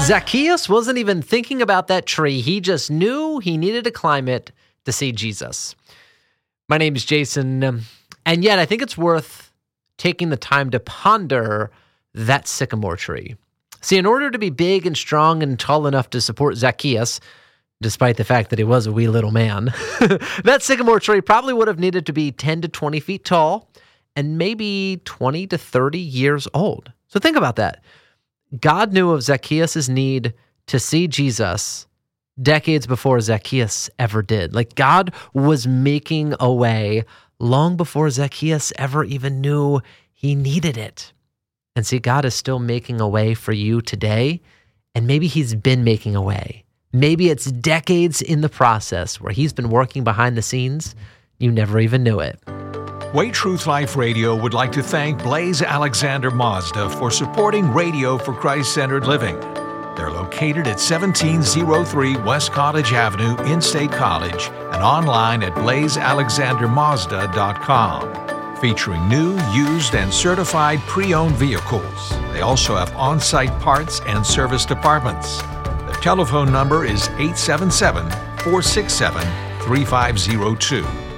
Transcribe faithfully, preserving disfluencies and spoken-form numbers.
Zacchaeus wasn't even thinking about that tree. He just knew he needed to climb it to see Jesus. My name is Jason, um, and yet I think it's worth taking the time to ponder that sycamore tree. See, in order to be big and strong and tall enough to support Zacchaeus, despite the fact that he was a wee little man, that sycamore tree probably would have needed to be ten to twenty feet tall and maybe twenty to thirty years old. So think about that. God knew of Zacchaeus' need to see Jesus decades before Zacchaeus ever did. Like, God was making a way long before Zacchaeus ever even knew he needed it. And see, God is still making a way for you today, and maybe he's been making a way. Maybe it's decades in the process where he's been working behind the scenes. You never even knew it. Way Truth Life Radio would like to thank Blaze Alexander Mazda for supporting Radio for Christ-Centered Living. They're located at seventeen oh three West College Avenue in State College and online at blaze alexander mazda dot com. Featuring new, used, and certified pre-owned vehicles. They also have on-site parts and service departments. The telephone number is eight seven seven, four six seven, three five zero two.